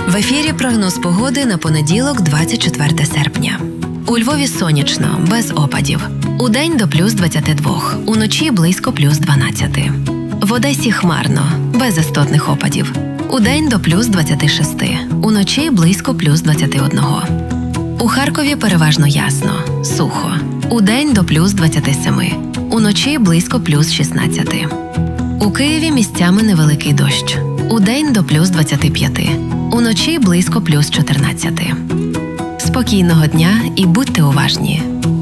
В ефірі прогноз погоди на понеділок, 24 серпня. У Львові сонячно, без опадів. Удень до плюс 22, уночі близько плюс 12. В Одесі хмарно, без істотних опадів. Удень до плюс 26, уночі близько плюс 21. У Харкові переважно ясно, сухо. Удень до плюс 27, уночі близько плюс 16. У Києві місцями невеликий дощ. Удень до плюс 25, уночі близько плюс 14. Спокійного дня і будьте уважні.